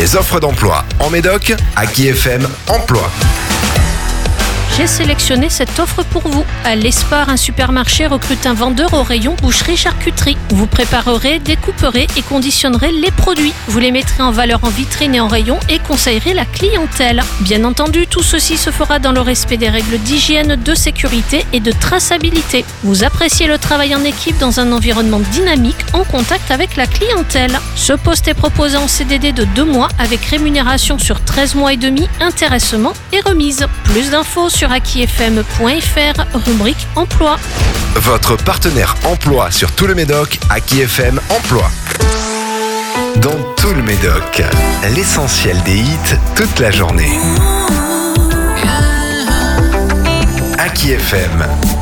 Les offres d'emploi en Médoc, Aki FM Emploi. J'ai sélectionné cette offre pour vous. À l'Espar, un supermarché recrute un vendeur au rayon boucherie-charcuterie. Vous préparerez, découperez et conditionnerez les produits. Vous les mettrez en valeur en vitrine et en rayon et conseillerez la clientèle. Bien entendu, tout ceci se fera dans le respect des règles d'hygiène, de sécurité et de traçabilité. Vous appréciez le travail en équipe dans un environnement dynamique en contact avec la clientèle. Ce poste est proposé en CDD de 2 mois avec rémunération sur 13 mois et demi, intéressement et remise. Plus d'infos sur akifm.fr, rubrique emploi. Votre partenaire emploi sur tout le Médoc, Aki FM Emploi. Dans tout le Médoc, l'essentiel des hits toute la journée. Aki FM.